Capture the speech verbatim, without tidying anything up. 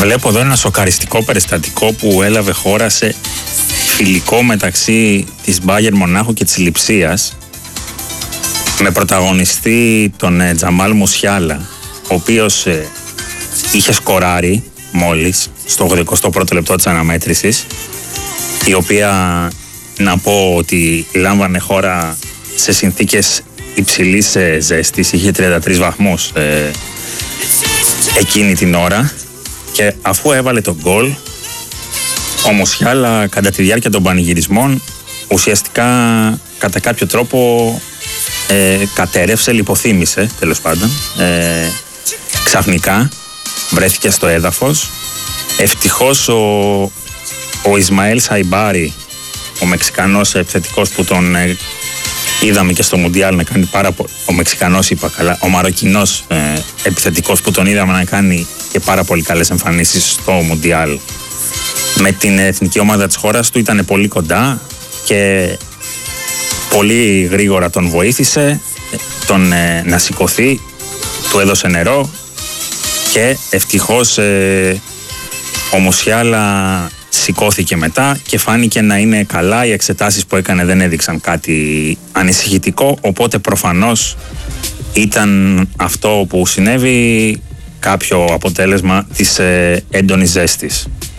Βλέπω εδώ ένα σοκαριστικό περιστατικό που έλαβε χώρα σε φιλικό μεταξύ της Bayern Μονάχου και της Λειψίας, με πρωταγωνιστή τον ε, Τζαμάλ Μουσιάλα, ο οποίος ε, είχε σκοράρει μόλις στο ογδοηκοστό πρώτο λεπτό της αναμέτρησης, η οποία, να πω ότι λάμβανε χώρα σε συνθήκες υψηλής ε, ζέστης, είχε τριάντα τρεις βαθμούς ε, εκείνη την ώρα, και αφού έβαλε τον γκολ, ο Μουσιάλα κατά τη διάρκεια των πανηγυρισμών ουσιαστικά κατά κάποιο τρόπο ε, κατέρευσε, λιποθύμησε τέλος πάντων, ε, ξαφνικά βρέθηκε στο έδαφος. Ευτυχώς ο, ο Ισμαέλ Σαϊμπάρι, ο Μεξικανός επιθετικός που τον ε, είδαμε και στο Μουντιάλ να κάνει πάρα πολύ, ο Μεξικανός είπα καλά, ο Μαροκινός ε, επιθετικός που τον είδαμε να κάνει και πάρα πολύ καλές εμφανίσεις στο Μουντιάλ με την εθνική ομάδα της χώρας του, ήταν πολύ κοντά και πολύ γρήγορα τον βοήθησε τον ε, να σηκωθεί, του έδωσε νερό και ευτυχώς ε, ο Μουσιάλα σηκώθηκε μετά και φάνηκε να είναι καλά. Οι εξετάσεις που έκανε δεν έδειξαν κάτι ανησυχητικό, οπότε προφανώς ήταν αυτό που συνέβη κάποιο αποτέλεσμα της ε, έντονης ζέστης.